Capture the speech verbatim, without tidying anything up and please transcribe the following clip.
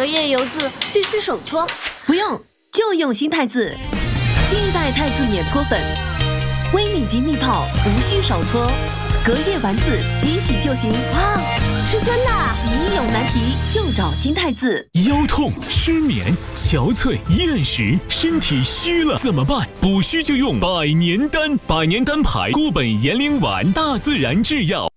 隔夜油渍必须手搓。 不用，就用新太字。新一代太字免搓粉，微米级密泡，无需手搓，隔夜完字即洗就行。 哇，是真的啊！ 洗衣有难题就找新太字。 腰痛、失眠、憔悴、厌食，身体虚了怎么办？补虚就用百年丹，百年丹牌固本延龄丸，大自然制药。